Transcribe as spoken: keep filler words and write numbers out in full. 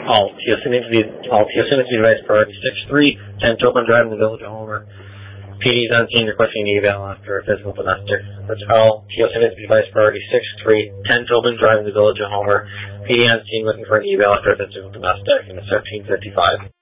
All T O C needs to be, all T O C needs to be device priority six three, ten Tobin Drive in the Village of Homer. P D is on scene requesting an eval after a physical domestic. That's all T O C needs to be device priority six three, ten Tobin Drive in the Village of Homer. P D on scene looking for an eval after a physical domestic, and it's thirteen fifty-five.